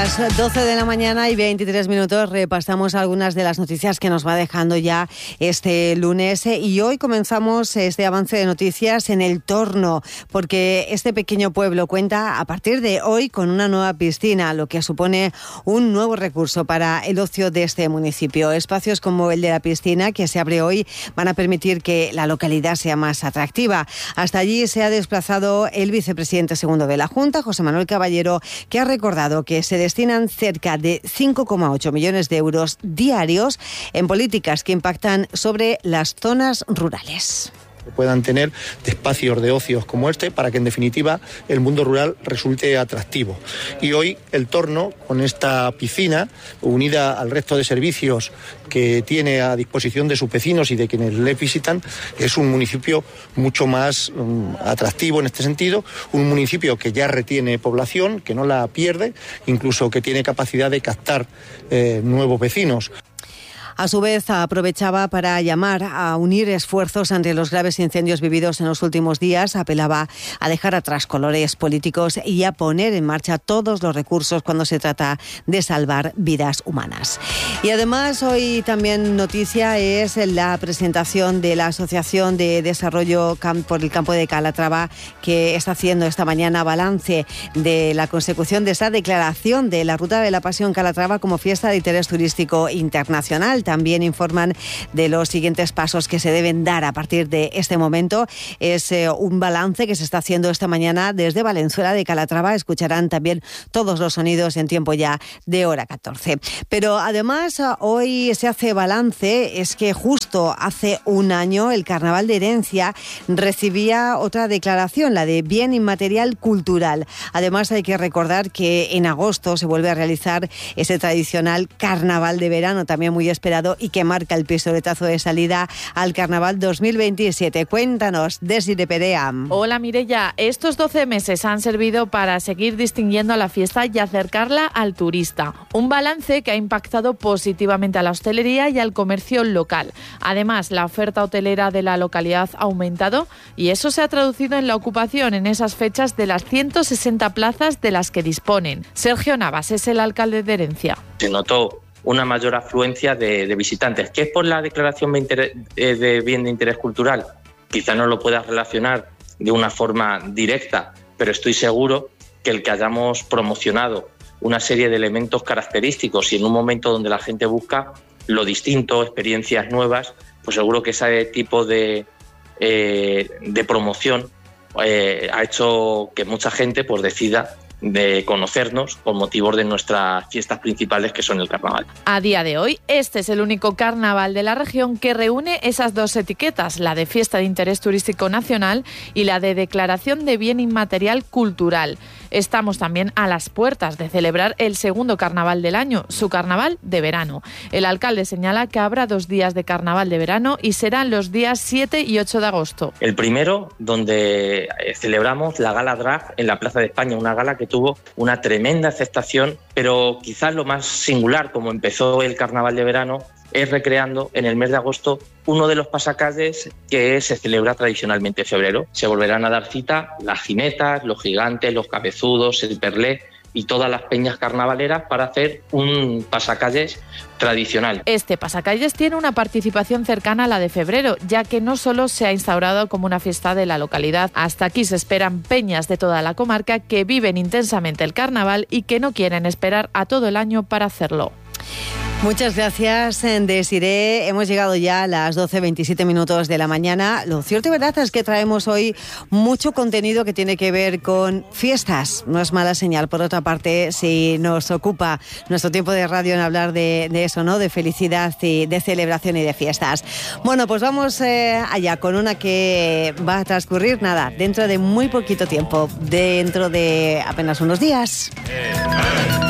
Las 12 de la mañana y 23 minutos repasamos algunas de las noticias que nos va dejando ya este lunes y hoy comenzamos este avance de noticias en El Torno, porque este pequeño pueblo cuenta a partir de hoy con una nueva piscina, lo que supone un nuevo recurso para el ocio de este municipio. Espacios como el de la piscina, que se abre hoy, van a permitir que la localidad sea más atractiva. Hasta allí se ha desplazado el vicepresidente segundo de la Junta, José Manuel Caballero, que ha recordado que se destinan cerca de 5,8 millones de euros diarios en políticas que impactan sobre las zonas rurales. Puedan tener de espacios de ocios como este para que en definitiva el mundo rural resulte atractivo. Y hoy El Torno, con esta piscina unida al resto de servicios que tiene a disposición de sus vecinos y de quienes le visitan, es un municipio mucho más atractivo en este sentido, un municipio que ya retiene población, que no la pierde, incluso que tiene capacidad de captar nuevos vecinos. A su vez, aprovechaba para llamar a unir esfuerzos ante los graves incendios vividos en los últimos días. Apelaba a dejar atrás colores políticos y a poner en marcha todos los recursos cuando se trata de salvar vidas humanas. Y además, hoy también noticia es la presentación de la Asociación de Desarrollo por el Campo de Calatrava, que está haciendo esta mañana balance de la consecución de esa declaración de la Ruta de la Pasión Calatrava como fiesta de interés turístico internacional. También informan de los siguientes pasos que se deben dar a partir de este momento. Es un balance que se está haciendo esta mañana desde Valenzuela de Calatrava. Escucharán también todos los sonidos en tiempo ya de hora 14. Pero además hoy se hace balance, es que justo hace un año el Carnaval de Herencia recibía otra declaración, la de bien inmaterial cultural. Además hay que recordar que en agosto se vuelve a realizar ese tradicional Carnaval de verano, también muy esperado y que marca el pistoletazo de salida al Carnaval 2027. Cuéntanos, Desiree Perea. Hola Mireia, estos 12 meses han servido para seguir distinguiendo a la fiesta y acercarla al turista. Un balance que ha impactado positivamente a la hostelería y al comercio local. Además, la oferta hotelera de la localidad ha aumentado y eso se ha traducido en la ocupación en esas fechas de las 160 plazas de las que disponen. Sergio Navas es el alcalde de Herencia. Se notó una mayor afluencia de visitantes. ¿Qué es por la declaración de bien de interés cultural? Quizá no lo puedas relacionar de una forma directa, pero estoy seguro que el que hayamos promocionado una serie de elementos característicos y en un momento donde la gente busca lo distinto, experiencias nuevas, pues seguro que ese tipo de promoción ha hecho que mucha gente pues decida de conocernos por motivos de nuestras fiestas principales, que son el carnaval. A día de hoy, este es el único carnaval de la región que reúne esas dos etiquetas, la de fiesta de interés turístico nacional y la de declaración de bien inmaterial cultural. Estamos también a las puertas de celebrar el segundo carnaval del año, su carnaval de verano. El alcalde señala que habrá 2 días de carnaval de verano y serán los días 7 y 8 de agosto. El primero, donde celebramos la gala drag en la Plaza de España, una gala que tuvo una tremenda aceptación, pero quizás lo más singular, como empezó el carnaval de verano, es recreando en el mes de agosto uno de los pasacalles que se celebra tradicionalmente en febrero. Se volverán a dar cita las jinetas, los gigantes, los cabezudos, el perlé y todas las peñas carnavaleras para hacer un pasacalles tradicional. Este pasacalles tiene una participación cercana a la de febrero, ya que no solo se ha instaurado como una fiesta de la localidad. Hasta aquí se esperan peñas de toda la comarca que viven intensamente el carnaval y que no quieren esperar a todo el año para hacerlo. Muchas gracias, Desiree. Hemos llegado ya a las 12:27 minutos de la mañana. Lo cierto y verdad es que traemos hoy mucho contenido que tiene que ver con fiestas. No es mala señal, por otra parte, si nos ocupa nuestro tiempo de radio en hablar de eso, ¿no? De felicidad y de celebración y de fiestas. Bueno, pues vamos allá con una que va a transcurrir, dentro de muy poquito tiempo, dentro de apenas unos días.